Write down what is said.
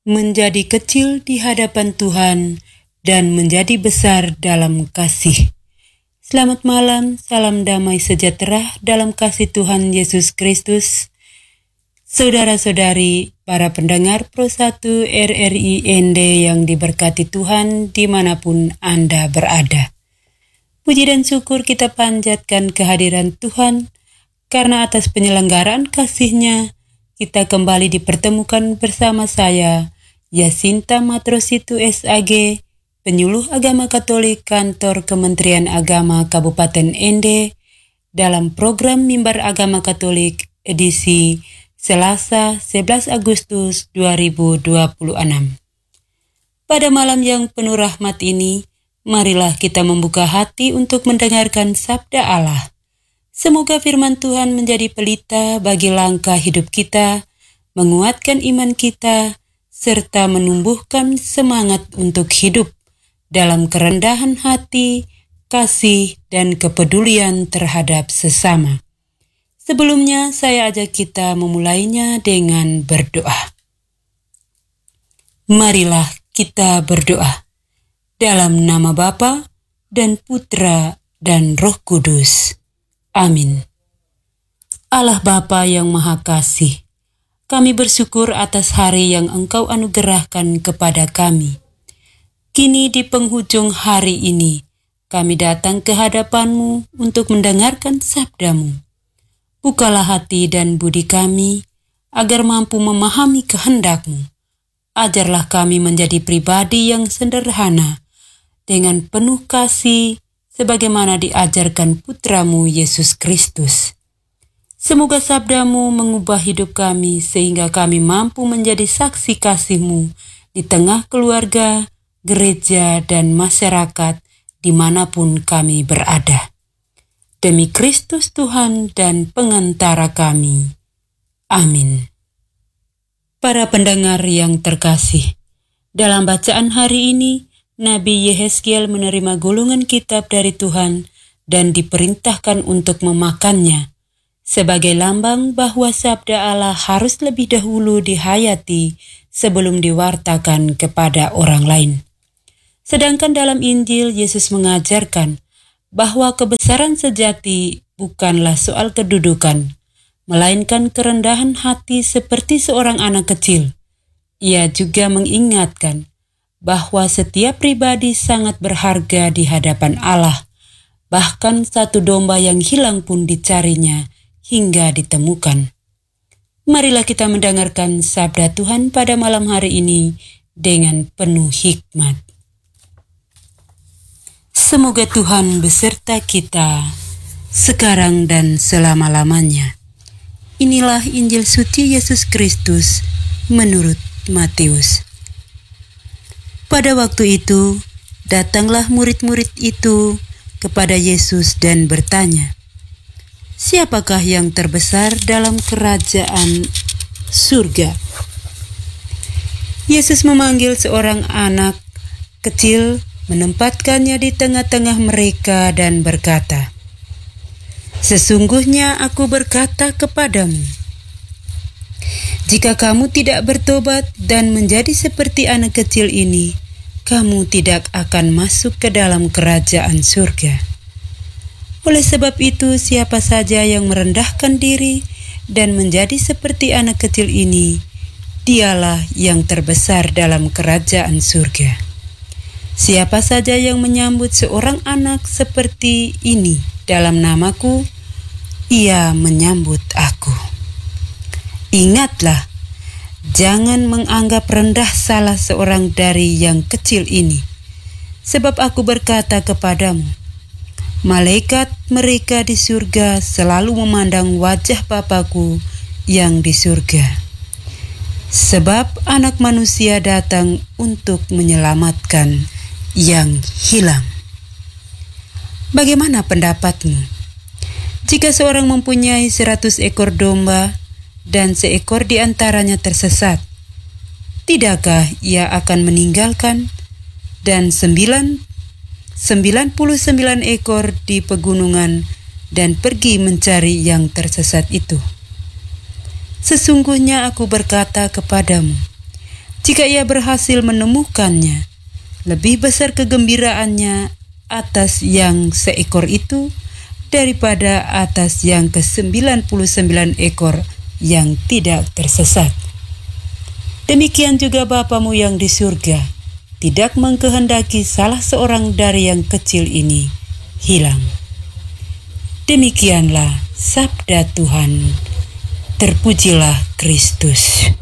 menjadi kecil di hadapan Tuhan dan menjadi besar dalam kasih. Selamat malam, salam damai sejahtera dalam kasih Tuhan Yesus Kristus. Saudara-saudari, para pendengar Pro 1 RRI ND yang diberkati Tuhan dimanapun Anda berada. Puji dan syukur kita panjatkan kehadiran Tuhan, karena atas penyelenggaraan kasih-Nya, kita kembali dipertemukan bersama saya, Yasinta Matrositu SAG, Penyuluh Agama Katolik Kantor Kementerian Agama Kabupaten ND, dalam program Mimbar Agama Katolik edisi Selasa 11 Agustus 2026. Pada malam yang penuh rahmat ini, marilah kita membuka hati untuk mendengarkan sabda Allah. Semoga firman Tuhan menjadi pelita bagi langkah hidup kita, menguatkan iman kita, serta menumbuhkan semangat untuk hidup dalam kerendahan hati, kasih, dan kepedulian terhadap sesama. Sebelumnya, saya ajak kita memulainya dengan berdoa. Marilah kita berdoa. Dalam nama Bapa dan Putra dan Roh Kudus. Amin. Allah Bapa yang Maha Kasih, kami bersyukur atas hari yang Engkau anugerahkan kepada kami. Kini di penghujung hari ini, kami datang ke hadapan-Mu untuk mendengarkan sabda-Mu. Bukalah hati dan budi kami, agar mampu memahami kehendak-Mu. Ajarlah kami menjadi pribadi yang sederhana, dengan penuh kasih, sebagaimana diajarkan Putra-Mu Yesus Kristus. Semoga sabda-Mu mengubah hidup kami sehingga kami mampu menjadi saksi kasih-Mu di tengah keluarga, gereja, dan masyarakat dimanapun kami berada. Demi Kristus Tuhan dan pengantara kami. Amin. Para pendengar yang terkasih, dalam bacaan hari ini, Nabi Yehezkiel menerima gulungan kitab dari Tuhan dan diperintahkan untuk memakannya, sebagai lambang bahwa sabda Allah harus lebih dahulu dihayati sebelum diwartakan kepada orang lain. Sedangkan dalam Injil, Yesus mengajarkan bahwa kebesaran sejati bukanlah soal kedudukan, melainkan kerendahan hati seperti seorang anak kecil. Ia juga mengingatkan bahwa setiap pribadi sangat berharga di hadapan Allah, bahkan satu domba yang hilang pun dicarinya hingga ditemukan. Marilah kita mendengarkan sabda Tuhan pada malam hari ini dengan penuh hikmat. Semoga Tuhan beserta kita sekarang dan selama-lamanya. Inilah Injil suci Yesus Kristus menurut Matius. Pada waktu itu, datanglah murid-murid itu kepada Yesus dan bertanya, "Siapakah yang terbesar dalam kerajaan surga?" Yesus memanggil seorang anak kecil, menempatkannya di tengah-tengah mereka dan berkata, "Sesungguhnya aku berkata kepadamu, jika kamu tidak bertobat dan menjadi seperti anak kecil ini, kamu tidak akan masuk ke dalam kerajaan surga. Oleh sebab itu, siapa saja yang merendahkan diri dan menjadi seperti anak kecil ini, dialah yang terbesar dalam kerajaan surga. Siapa saja yang menyambut seorang anak seperti ini dalam namaku, ia menyambut aku. Ingatlah, jangan menganggap rendah salah seorang dari yang kecil ini, sebab aku berkata kepadamu, malaikat mereka di surga selalu memandang wajah Bapa-Ku yang di surga. Sebab anak manusia datang untuk menyelamatkan yang hilang." Bagaimana pendapatmu? Jika seorang mempunyai 100 ekor domba dan seekor di antaranya tersesat, tidakkah ia akan meninggalkan dan 99 ekor di pegunungan dan pergi mencari yang tersesat itu? Sesungguhnya aku berkata kepadamu, Jika ia berhasil menemukannya, lebih besar kegembiraannya atas yang seekor itu daripada atas yang ke-99 ekor yang tidak tersesat. Demikian juga Bapamu yang di surga tidak mengkehendaki salah seorang dari yang kecil ini hilang. Demikianlah sabda Tuhan. Terpujilah Kristus.